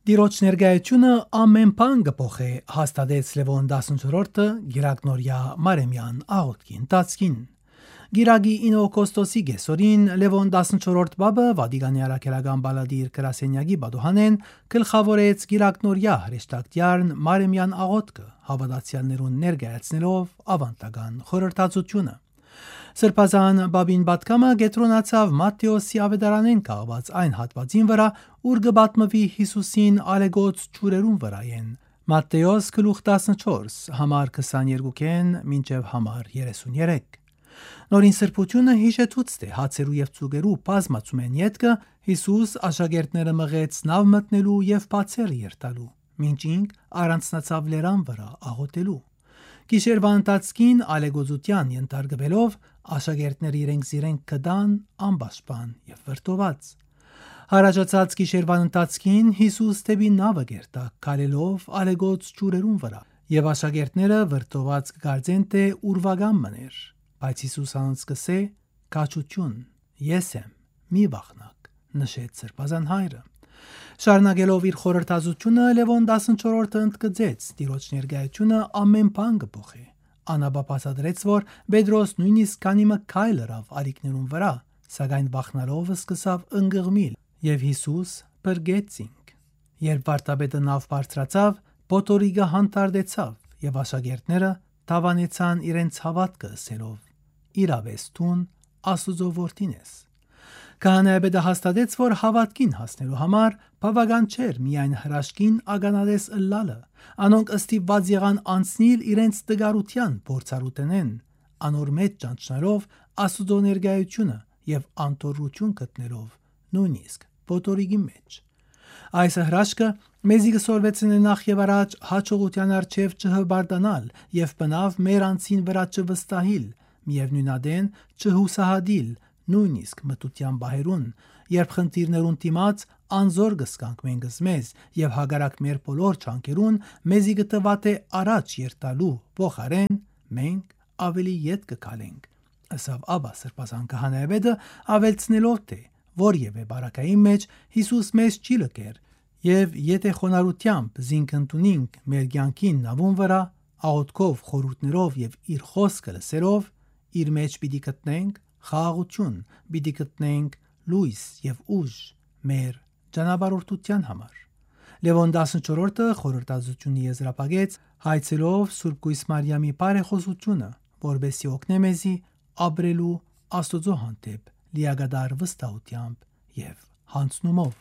Տիրոջ ներկայությունը ամեն բան կփոխի, հաստատեց Լևոն 14-ը Գիրակնորյա Մարեմյան աղոթքի ընթացքին։ Գիրագի 9 օգոստոսի գեսորին Լևոն 14-րդ բաբը Վատիկանի արաքելական բալադիր գրասենյակի բադոհանեն գլխավորեց Գիրակնորյա հրեշտակտյարն Մարեմյան աղոթքը, հավատացյալներուն ներկայացնելով ավանդական խորհրդածությունը։ Սրբազան բաբին պատկամը գետրոնացավ Մատթեոսի ավետարանեն կաղված այն հատվածին վրա, ուր գբատմվի Հիսուսին ալեգոց ջուրերուն վրայեն։ Մատթեոս գլուխ 14, համար 22-ն մինչև համար 33։ Նորին սրբությունը հիշեցուց թե հացերու եւ ծուգերու բազմացում են յետքը Հիսուս աշակերտները մղեց նավ մտնելու եւ բացել երթալու, մինչ ինք առանցնացավ լերան վրա աղոթելու։ Գիշերվա ընթացքին ալեգոզության ենթարկվելով աշակերտները իրենք զիրենք կդան անպաշտպան եւ վրդոված։ Հարաճած գիշերվան ընթացքին Հիսուս դեպի նավը գերտակ քալելով ալեգոց ջուրերուն վրա եւ աշակերտները վրդոված կգարձեն թե ուրվագան մներ, բայց Հիսուս անց կսե «Կաչություն, ես եմ, մի վախնակ», նշեց սրբազան հայրը։ Շարունակելով իր խորհրդածությունը Լևոն 14-ը ընդգծեց Տիրոջ ներկայությունը ամեն բան կփոխի։ Անաբապացադրեց, որ Պետրոս նույնիսկ քանիմը քայլ լրավ ալիքներուն վրա, սակայն վախնալով սկսավ ընկղմիլ եւ Հիսուս բրգեցինք։ Երբ վարտապետը նավ բարձրացավ, բոտորիգը հանդարտեցավ եւ աշակերտները թավանեցան իրենց հավատքը ասելով. «Իրավեստուն Աստուծո որդին ես»։ Քահանայապետը հաստատեց, որ հավատքին հասնելու համար բավական չէր միայն հրաշքին ագանադես ըլլալը, անոնք ըստիված եղան անցնիլ իրենց տգարության փորձառուտենեն, անոր մեջ ճանչնալով Աստուծո ներկայությունը եւ անտորություն գտնելով նույնիսկ բոտորիգի մեջ։ Այս հրաշքը մեզի կսորվեցնե նախ եւ առաջ հաջողության արչեւ չհբարդանալ եւ բնավ մեր անձին վրա չվստահիլ, միևնույնադեն չհուսահատիլ, նույնիսկ մտության բահերուն, երբ խնդիրներուն դիմաց անզոր կսկանք մենք մեզ եւ հագարակ մեր բոլոր չանկերուն մեզի գտված է առաջ երթալու փոխարեն մենք ավելի ետ կգալենք։ Ասավ Աբա սրբազան քահանայապետը ավելցնելով թե որևէ բարակայի մեջ Հիսուս մեզ չի լքեր եւ եթե խոնարհությամբ զինք ընդունենք մեր կյանքին նավուն վրա աղոթքով, խորհուրդներով եւ իր խոսքը լսելով իր մեջ պիտի գտնենք խաղաղություն, պիտի գտնենք լույս եւ ուժ մեր ճանապարհորդության համար։ Լևոն 14-ը խորհրդածությունի եզրափակեց հայցելով Սուրբ Գույս Մարիամի բարեխոսությունը, որբեսի օգնե մեզի ապրելու Աստուծո հանդեպ լիագադար վստահությամբ եւ հանցնումով։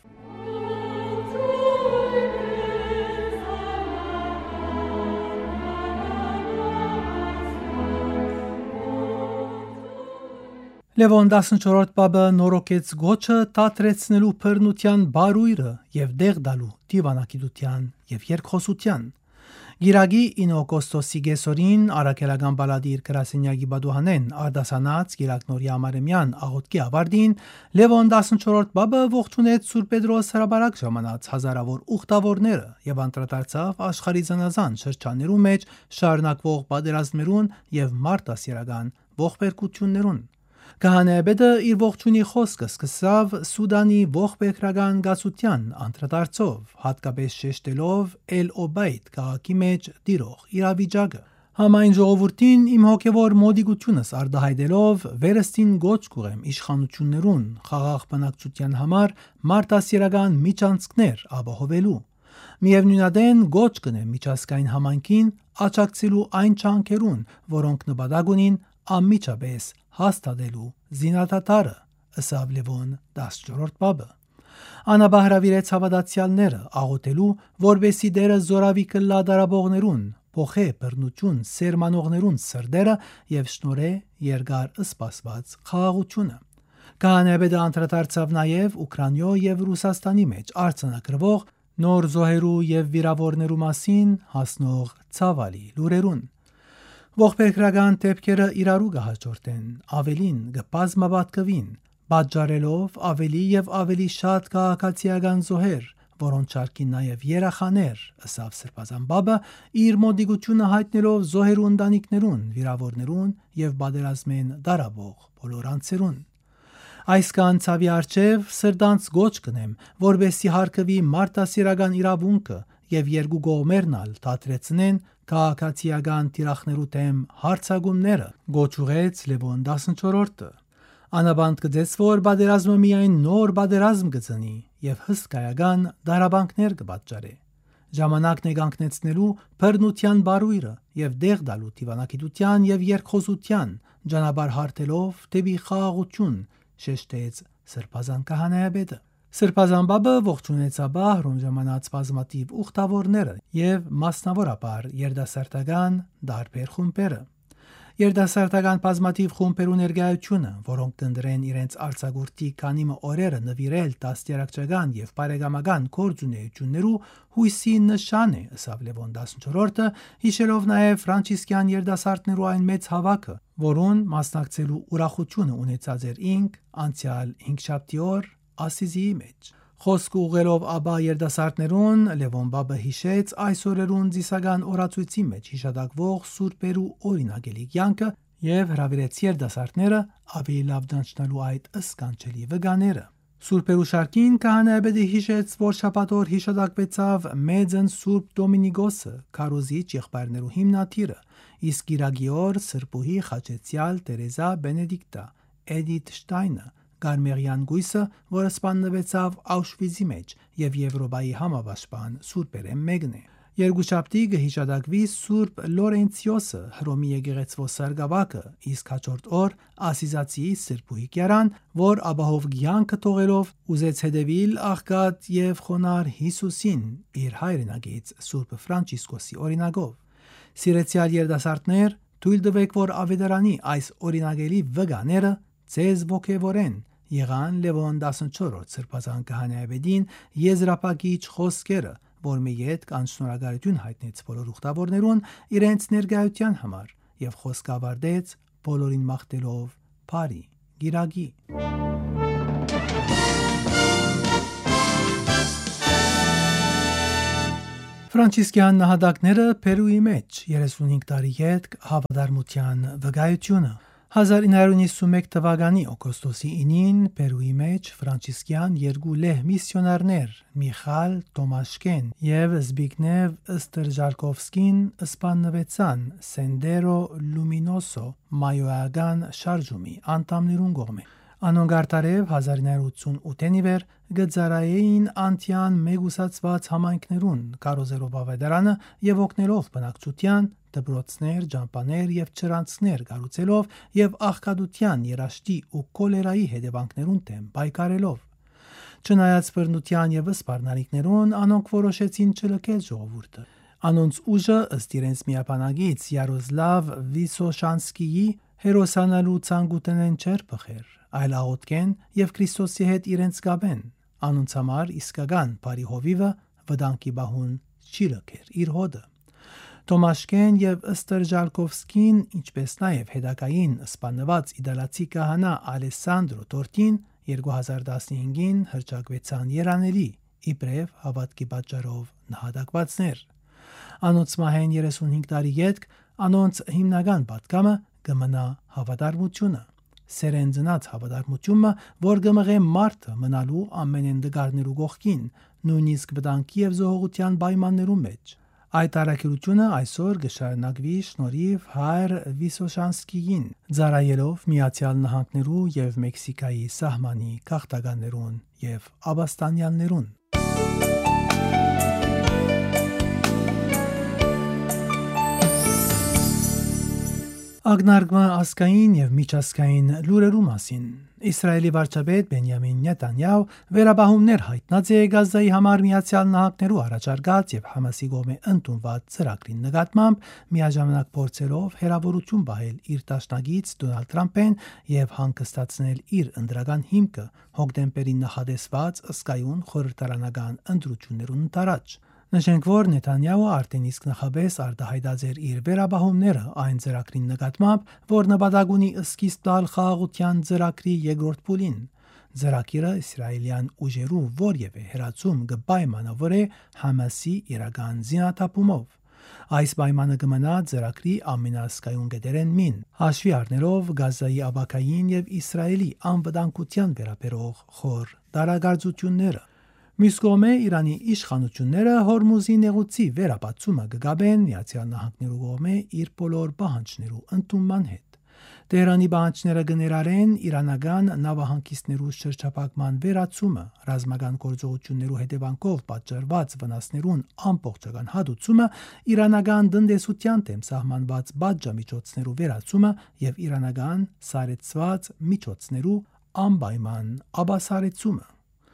Լևոն 14-րդ բաբը նորոգեց գոչը թատրեցնելու բռնության բարույրը եւ դեղ դալու դիվանագիտության եւ երկխոսության։ Գիրագի 9 օգոստոսի գեսորին արաքելական բալադիր գրասենյակի բադուհանեն արդասանած Գիրակնորյա Մարեմյան աղոթքի ավարտին Լևոն 14-րդ բաբը ողջունեց Սուրբ Պետրոս հրաբարակ ժամանած հազարավոր ուխտավորները եւ անդրադարձավ աշխարհի զանազան շրջաններում մեջ շարունակվող պատերազմներուն եւ մարտահրավերական ողբերգություններուն։ Քահանայապետը իր ողջունի խոսքը սկսավ Սուդանի ողբերգական գացության անդրադարձով, հատկապես շեշտելով Էլ-Օբեյդ քաղաքի մեջ տիրող իրավիճակը։ Համայն ժողովրդին իմ հոգևոր մոդիկությունս արտահայտելով վերստին գոչ կուղեմ իշխանություններուն խաղաղ բնակչության համար մարտահրավերական միջանցքներ ապահովելու։ Միևնույնադեն գոչ կնեմ միջազգային համայնքին աջակցելու այն չանքերուն, որոնք նպատակ ունին անմիջապես հաստատելու զինադատարը, ըսավ Լևոն 14-րդ բաբը։ Անաբահրավիրեց հավատացյալները աղոթելու, որբեսի դերը զորավի կլա դարաբողներուն, փոխե բռնություն սերմանողներուն սրդերը եւ շնորհե երկար սպասված խաղաղությունը։ Քահանայապետը անդրադարձավ նաեւ Ուկրաինայ եւ Ռուսաստանի մեջ արձանագրվող նոր զոհերու եւ վիրավորներու մասին հասնող ցավալի լուրերուն։ Ողբերգական դեպքերը իրարու կհաջորդեն, ավելին կբազմապատկվին, պատճառելով ավելի եւ ավելի շատ քաղաքացիական զոհեր, որոնց շարքին նաեւ երախաներ, ըսավ սրբազան բաբը, իր մոդիկությունը հայտնելով զոհերու ընտանիքներուն, վիրավորներուն եւ պատերազմեն դարաբող բոլոր անձերուն։ Այսքան ցավի արչև սրտանց գոչ կնեմ, որբեսի հարկվի մարդասիրական իրավունքը եւ երկու կողմերն ալ դադրեցնեն քաղաքացիական տիրախներու դեմ հարցագումները, գոչ ուղեց Լևոն 14-ը։ Անաբանդ կդեց, որ բادرազմը միայն նոր բادرազմ կծնի եւ հսկայական դարաբանքներ կպատճառի։ Ժամանակն է կանգնեցնելու բռնության բարույրը եւ դեղ դալու դիվանագիտության եւ երկխոսության ճանապարհ հարթելով դեպի խաղաղություն, շեշտեց Սրբազան քահանայապետը։ Սրբազան բաբը ողջունեց Աբահրոն ժամանած բազմաթիվ ուխտավորները եւ մասնավորապես երդասարտական դարբեր խումբերը։ Երդասարտական բազմաթիվ խումբերու ներկայությունը, որոնք կնդրեն իրենց արձակուրդի քանիմը օրերը նվիրել դաստիարակչական եւ բարեկամական գործունեություններու հույսի նշան է, ըսավ Լևոն 14-ը, հիշելով նաեւ ֆրանցիսկյան երդասարտներու այն մեծ հավաքը, որուն մասնակցելու ուրախությունը ունեցած էր ինք անցյալ 5 օր Ասիզիի մեջ։ Խոսք ուղղելով Աբա երդասարտներուն, Լևոն բաբը հիշեց այս օրերուն ծիսական օրացույցի մեջ հիշատակվող սուրբերու օրինագելի կյանքը եւ հրավիրեց երդասարտները ավելի լավ դանչնալու այդ ըսկանչելի վգաները։ Սուրբերու շարքին քահանայապետը հիշեց, որ շաբաթօր հիշատակվեցավ մեծն Սուրբ Դոմինիկոսը, քարոզիչ եղբայրներու հիմնադիրը, իսկ գիրագի օր սրբուհի խաչեցյալ Տերեզա Բենեդիկտա, Էդիթ Շտայնը, Գարմեղյան գույսը, որը սպանվեցավ Աուշվիցի մեջ եւ Եվրոպայի համավաշպան սուրբերեն մեկն է։ Երկուշաբթի կհիշատակվի Սուրբ Լորենցիոսը, Հռոմի եկեղեցվո սարգսակը, իսկ հաջորդ օր Ասիզացիի սրբուհի կերան, որ Աբահով կյանքը թողելով ուզեց հետևիլ աղքատ եւ խոնար Հիսուսին իր հայրենագից Սուրբ Ֆրանցիսկոսի օրինագով։ Սիրեցյալ երդասարտներ, թույլ տվեք, որ ավետարանի այս օրինագելի վգաները ձեզ ողջևորեն։ Եղան Լևոն 14 Սրբազան քահանայապետին եզրափակիչ խոսքերը, որ մի յետք անշնորհակալություն հայտնեց բոլոր ուխտավորներուն իրենց ներկայության համար եւ խոսք ավարտեց բոլորին մաղթելով բարի գիրագի։ Ֆրանցիսկյան նահատակները Պերուի մեջ 35 տարի յետք հավատարմության վկայությունը։ 1991 թվականի օգոստոսի 9-ին Պերուի մեջ ֆրանցիսկյան երկու լեհ միսիոնարներ Միխայել Տոմաշկեն եւ Զբիգնև Ստրժարկովսկին սպանվեցան Սենդերո Լումինոսո մայոյական շարժումի անդամներուն կողմէ։ Անոնք արդարև 1988-ին իվեր գծարային անտյան մեգուսացված համայնքներուն կարոզերով ավետարանը եւ օգնելով բնակչության դպրոցներ, ջամփաներ եւ չրանցքներ կառուցելով եւ աղքատության, երաշտի ու կոլերայի հետևանքներուն դեմ պայքարելով։ Չնայած բռնության եւ սպառնալիքներուն, անոնք որոշեցին չլքել ժողովուրդը։ Անոնց ուժը ըստ իրենց միապանագից Յարոսլավ Վիսոշանսկիի հերոսանալու ցանկութենեն չեր բխեր, այլ աղոթքեն եւ Քրիստոսի հետ իրենց գաբեն։ Անոնց համար իսկական բարի հովիվը վտանգի բահուն չի լքեր իր հոդը։ Տոմաշկեն եւ Ստրժարկովսկին, ինչպես նաեւ հետակային սպանված իդալացի քահանա Ալեսանդրո Տորտին 2015-ին հրճակվեցան երանելի իբրև հավատքի պատճառով նահատակվածներ։ Անոնց մահեն 35 տարի յետք անոնց հիմնական պատգամը կմնա հավատարմությունը։ Սերեն ծնած հավատարմությունը, որ կմղե մարդը մնալու ամենեն դգարներու կողքին, նույնիսկ վտանգի եւ զոհողության պայմաններու մեջ։ Այդ առաքելությունը այսօր կշարունակվի շնորհիվ հայր Վիսոշանսկիին, ծառայելով Միացյալ Նահանգներու եւ Մեքսիկայի սահմանի քաղաքականներուն եւ աբաստանյաններուն։ Ագնարգման ասկային եւ միջազգային լուրերու մասին Իսրայելի վարչապետ Բենյամին Նետանյահու վերաբահումներ հայտնած է Գազայի համար Միացյալ Նահանգներու առաջարկած եւ Համասի կողմէ ընդունված ծրագրին նկատմամբ միաժամանակ փորձելով հերավորություն պահել իր դաշնակից Դոնալդ Թրամփեն եւ հանգստացնել իր ընդրական հիմքը հոկտեմբերին նախադեсված ըսկայուն խորհրդարանական ընտրություններուն տարած։ Նշենք, որ Նետանյահու արդեն իսկ նախաբես արտահայտած էր իր վերաբահումները այն ծրագրին նկատմամբ, որ նպատակ ունի սկիզբ տալ խաղաղության ծրագրի երկրորդ փուլին։ Ծրագիրը իսրայելյան ուժերու որևէ հերացում կպայմանավորե Համասի իրական զինաթափումով։ Այս պայմանը կմնա ծրագրի ամենասկայուն գետերեն մին, հաշվի առնելով Գազայի աբակային եւ Իսրայելի անվտանգության վերաբերող խոր դարագործությունները։ Մյուս կողմէ Իրանի իշխանությունները Հորմուզի նեղուցի վերաբացումը կգաբեն ԱՄՆ-ու կողմէ իր բոլոր պահանջներու ընդունման հետ։ Տեհրանի պահանջները կներառեն իրանական նավահանգիստներու շրջափակման վերացումը, ռազմական գործողություններու հետևանքով պատճառված վնասներուն ամբողջական հատուցումը, իրանական տնտեսության դեմ սահմանված պատժամիջոցներու վերացումը եւ իրանական սարեցված միջոցներու անպայման աբասարեցումը։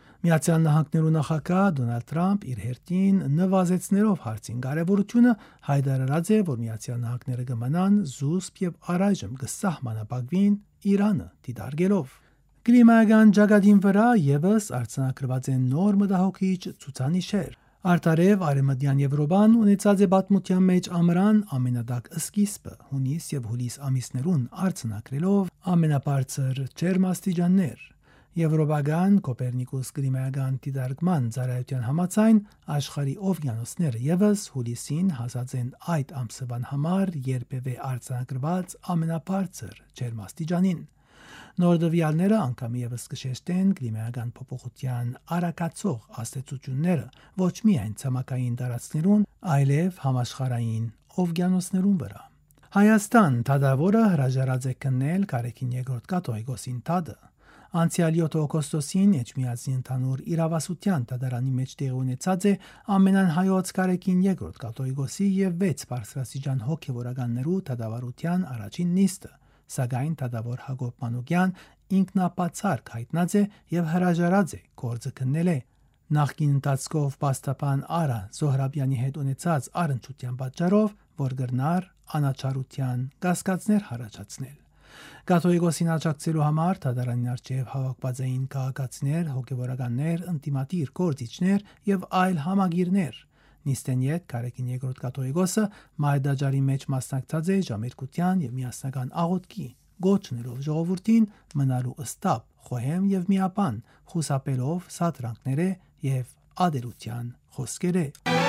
ԱՄՆ նախագահ Դոնալդ Թրամփ իր հերթին նվազեցնելով հարցին կարևորությունը հայտարարած է, որ ԱՄՆ-ը կմնան զուսպ եւ առայժմ կսահմանապակվին Իրանը դիտարկելով։ Կլիմայական ճակատին վրա եւս արձանագրված են նոր մտահոգիչ ցուցանիշեր։ Արտարև Արևմտյան Եվրոպան ունեցած է պատմության մեջ ամռան ամենադակ սկիզբը հունիս եւ հուլիս ամիսներուն արձանագրելով ամենաբարձր ջերմաստիճաններ։ Եվրոպական Կոպերնիկուս կլիմայական դիտարկման ծառայության համաձայն աշխարհի օվկիանոսները եւս հուլիսին հասած են այդ ամսվան համար երբևէ արձանագրված ամենաբարձր ջերմաստիճանին։ Նոր տվյալները անգամ եւս կշեշտեն կլիմայական փոփոխության արագացող աստեցությունները ոչ միայն ցամաքային տարածքներուն, այլև համաշխարհային օվկիանոսներուն վրա։ Հայաստան դադավորը հրաժարած է քննել Կարեկին երկրորդ կաթողիկոսին դադը։ Անցյալ 7 օգոստոսին Էջմիածնի ընդհանուր իրավասության դատարանի մեջ տեղի ունեցած է ամենահայոց Կարեկին երկրորդ կաթողիկոսի եւ 6 բարձրաստիճան հոգեվորականներու դատավարության առաջին նիստը, սակայն դատավոր Հակոբ Մանուկյան ինքնապացարկ հայտնած է եւ հրաժարած է գործը քննել է։ Նախկին ընթացքով պաստապան Արա Զոհրաբյանի հետ ունեցած առընչության պատճառով, որ գրնար անաչառության կասկածներ առաջացնել։ Կաթողիկոսին աջակցելու համար դատարանին առջև հավաքված էին քաղաքացիներ, հոգևորականներ, ինտիմատիր գործիչներ եւ այլ համագիրներ։ Նիստեն յետ Կարեկին երկրորդ կաթողիկոսը մայրդաջարի մեջ մասնակցած է ժամերկության եւ միասնական աղոթքի, գոչներով ժողովրդին մնալու ըստապ, խոհեմ եւ միապան, խուսափելով սադրանքները եւ ադելության խոսքերը։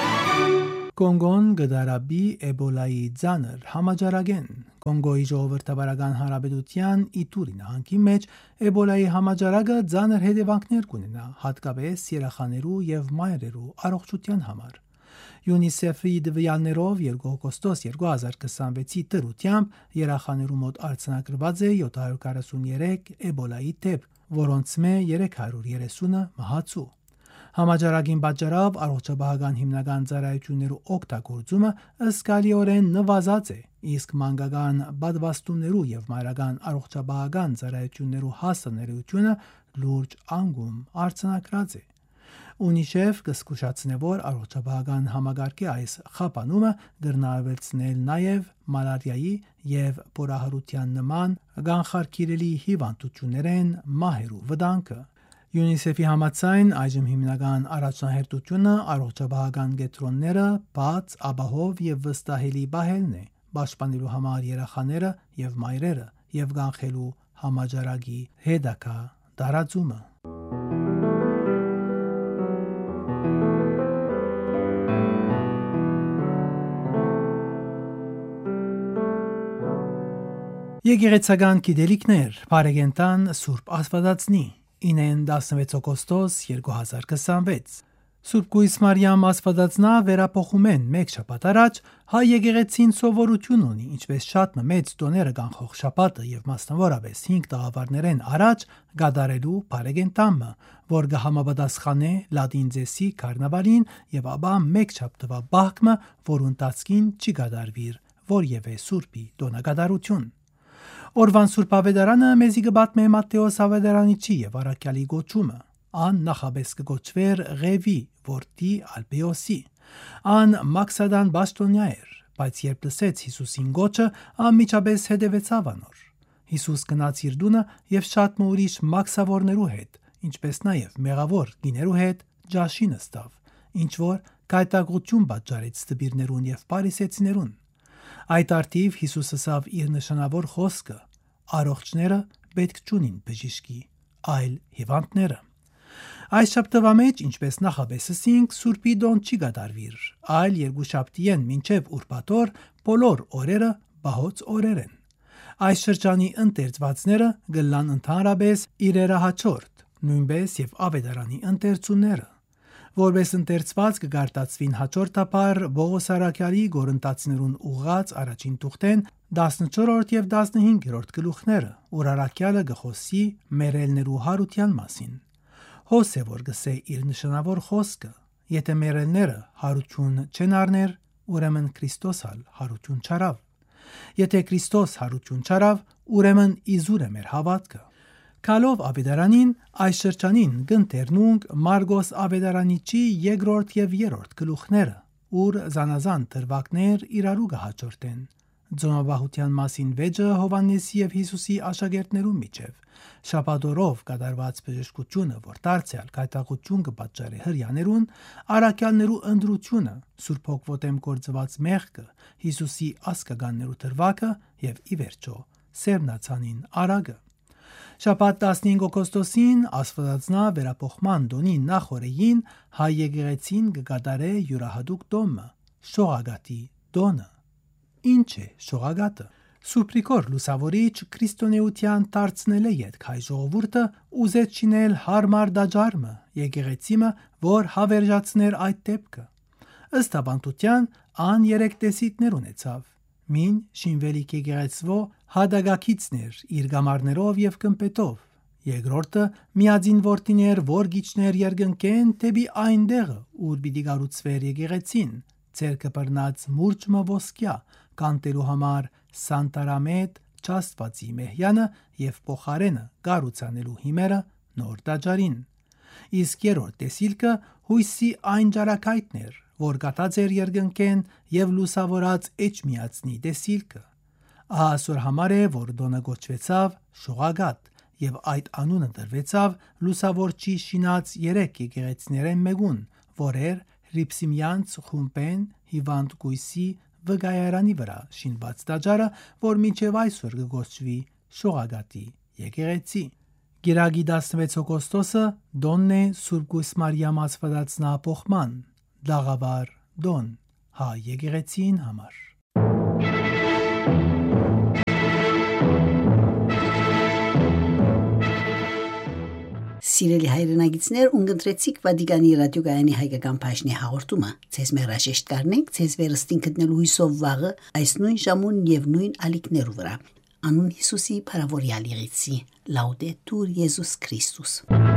Կոնգոն գդարաբի էբոլայի ձանր համաճարակեն։ Կոնգոյի ժողովրդավարական հանրապետության Իտուրի նահանգի մեջ էբոլայի համաճարակը ձանր հետևանքներ կունենա, հատկապես երեխաներու եւ մայրերու առողջության համար։ UNICEF-ի տվյալներով 2 օգոստոս 2026-ի դրությամբ երեխաներու մոտ արձանագրված է 743 էբոլայի դեպք, որոնց մե 330-ը մահացու։ Համաճարակին պատճառով առողջապահական հիմնական ծառայություններու օգտագործումը զգալիորեն նվազած է, իսկ մանկական պատվաստումներու եւ մայրական առողջապահական ծառայություններու հասանելիությունը լուրջ անկում արձանագրած է։ UNICEF կզգուշացնե, որ առողջապահական համագարկի այս խափանումը կրնավեցնել նաև մալարիայի եւ փորահարության նման կանխարգելելի հիվանդություններեն մահերու վտանգը։ UNICEF-ի համաձայն այժմ հիմնական առաջնահերթությունը առողջապահական կենտրոնները բաց, ապահով եւ վստահելի պահելն է, պաշտպանելու համար երեխաները եւ մայրերը եւ կանխելու համաճարակի հետագա տարածումը։ Եկեղեցական գիտելիքներ Փարեգենտան Սուրբ Աստվածածնի 9-16 օգոստոս 2026 Սուրբ Գույս Մարիամ Աստվածածնա վերափոխում են մեկ շաբաթ առաջ հայ եկեղեցին սովորություն ունի, ինչպես շատ մեծ տոները կանխող շաբաթը եւ մասնավորապես 5 տաղավարներեն առաջ գադարելու Փարեգենտամը, որ կհամապատասխանե լատին ծեսի կարնավալին եւ ապա մեկ շաբթվա բախկը, որուն տածքին չի գադարվիր որևէ սուրբի տոնակատարություն։ Օրվան Սուրբ Ավետարանը մեզի կպատմե Մատթեոս Ավետարանիչի եւ Առաքյալի գոչումը։ Ան նախաբես կգոչվեր Ղևի, որդի Ալբեոսի։ Ան Մաքսադան Բաշտոնյա էր, բայց երբ լսեց Հիսուսին գոչը, անմիջապես հետևեցավ անոր։ Հիսուս գնաց իր տունը եւ շատ ուրիշ մաքսավորներու հետ, ինչպես նաեւ մեղավոր գիներու հետ ջաշի նստավ, ինչ որ կայտագություն պատճառեց դպիրներուն եւ պարիսեցիներուն։ Այդ արդիվ Հիսուսը ասավ իր նշանավոր խոսքը. առողջները պետք չունին բժիշկի, այլ հիվանդները։ Այս շաբթվա մեջ, ինչպես նախաբեսեցինք, Սուրբի Դոն չի գդարվիր, այլ երկուշաբթիեն մինչև ուրբաթօր բոլոր օրերը բահոց օրեր են։ Այս շրջանի ընթերցվածները գլան ընդհանրապես իրերը հաջորդ, նույնպես եւ ավետարանի ընթերցումները։ Որպես ընթերցված կգարտացվին հաջորդաբար Բողոս Արաքյալի Գորընթացիներուն ուղղած առաջին թուղթեն 14 եւ 15-րդ գլուխները, ուր Արաքյալը գխոսի մերելներու հարության մասին։ Հոսե որ գսե իր նշանավոր խոսքը, եթե մերելները հարություն չեն առներ, ուրեմն Քրիստոսալ հարություն չարավ։ Եթե Քրիստոս հարություն չարավ, ուրեմն իզուր է մեր հավատքը։ Կալով ավետարանին այս շրջանին գընթերնունք Մարգոս ավետարանիչի երկրորդ եւ երրորդ գլուխները, ուր զանազան դրվագներ իրարու կհաջորդեն։ Ձոմաբահության մասին վեճը Հովանեսի եւ Հիսուսի աշակերտներու միջև, շաբաթօրով կատարված բժշկությունը, որ դարձյալ կայտակություն կպատճառի հրյաներուն, առաքյալներու ընդրությունը, Սուրբ Հոգվոտեմ գործված մեղքը, Հիսուսի ասկագաններու դրվագը եւ ի վերջո Սերմնացանին արագը։ Շաբաթ 15 օգոստոսին Աստվածածնա վերապոխման դոնի նախորեին հայ եկեղեցին կգադարե յուրահատուկ տոմը՝ շողագատի դոնը։ Ինչ է շողագատը։ Սուրբրիկոր լուսավորիչ քրիստոնեության դարձնել է յետք հայ ժողովուրդը ուզեց չինել հարմար դաջարմը եկեղեցիմը, որ հավերժացներ այդ դեպքը։ Ըստ ավանդության ան 3 տեսիքներ ունեցավ. մին շինվելիք եկեղեցվո հադագակիցներ իր գամարներով եւ կմպետով, երկրորդը միածին որդիներ, որ գիչներ երկնքեն դեպի այն տեղը, ուր պիտի գառուցվեր եկեղեցին, ցերկը բռնած մուրճը ոսկյա, կանտելու համար սանտարամետ ճաստվածի մեհյանը եւ փոխարենը գառուցանելու հիմերը նոր դաջարին։ Իսկ երրորդ տեսիլքը հույսի այն ջարակայտներ, որ կատած էր երկնքեն եւ լուսավորած էջմիածնի տեսիլքը։ Ասոր համար է, որ դոնը գոչվեցավ շողագատ եւ այդ անունը դրվեցավ լուսավորչի շինած 3 եկեղեցիներեն մեկուն, որեր Հրիփսիմյանց խումբեն հիվանդ գույսի վգայարանի վրա շինված տաճարը, որ մինչև այսօր կգոչվի շողագատի եկեղեցի։ Գիրագի 16 օգոստոսը դոնն է Սուրբ Գույս Մարիամ Աստվածածնա փոխման դաղավար դոն հայ եկեղեցին համար։ Սիրելի հայրենագիտներ, ունգընտրեցիք Վատիկանի ռադիոգայանի հայկական բաժնի հաղորդումը։ Ցեզ մեր հաշեշտ կարնենք, ցեզ վերստին գտնելու հույսով վաղը այս նույն ժամուն եւ նույն ալիքներու վրա։ Անուն Հիսուսի փարավորյալ եղեցի։ Լաուդետուր Եզուս Քրիստոս։